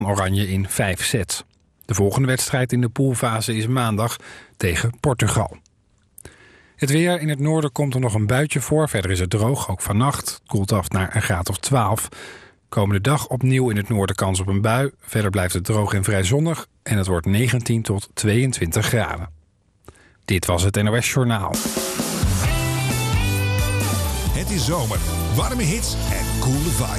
Oranje in 5 sets. De volgende wedstrijd in de poolfase is maandag tegen Portugal. Het weer: in het noorden komt er nog een buitje voor. Verder is het droog, ook vannacht. Het koelt af naar een graad of 12. Komende dag opnieuw in het noorden kans op een bui. Verder blijft het droog en vrij zonnig. En het wordt 19 tot 22 graden. Dit was het NOS Journaal. Het is zomer, warme hits en coole vibes.